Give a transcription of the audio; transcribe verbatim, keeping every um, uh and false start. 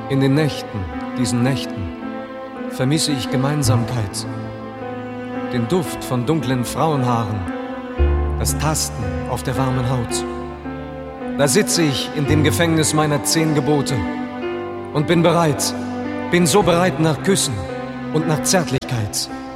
In den Nächten, diesen Nächten, vermisse ich Gemeinsamkeit, den Duft von dunklen Frauenhaaren, das Tasten auf der warmen Haut. Da sitze ich in dem Gefängnis meiner zehn Gebote und bin bereit, bin so bereit nach Küssen und nach Zärtlichkeit.